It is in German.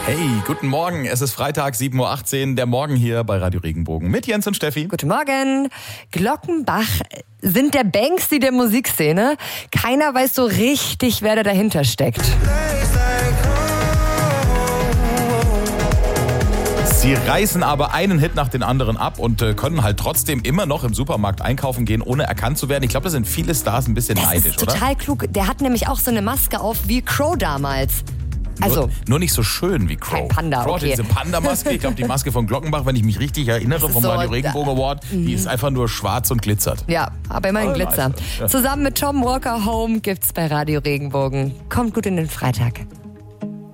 Hey, guten Morgen. Es ist Freitag, 7.18 Uhr, der Morgen hier bei Radio Regenbogen mit Jens und Steffi. Guten Morgen. Glockenbach sind der Banksy der Musikszene. Keiner weiß so richtig, wer da dahinter steckt. Sie reißen aber einen Hit nach den anderen ab und können halt trotzdem immer noch im Supermarkt einkaufen gehen, ohne erkannt zu werden. Ich glaube, da sind viele Stars ein bisschen neidisch, oder? Das ist total klug. Der hat nämlich auch so eine Maske auf wie Crow damals. Nur nicht so schön wie Crow. Kein Panda, Crow okay. hatte diese Panda-Maske. Ich glaube, die Maske von Glockenbach, wenn ich mich richtig erinnere, vom Radio Regenbogen Award, die ist einfach nur schwarz und glitzert. Ja, aber immerhin Glitzer. Ja. Zusammen mit Tom Walker Home gibt's bei Radio Regenbogen. Kommt gut in den Freitag.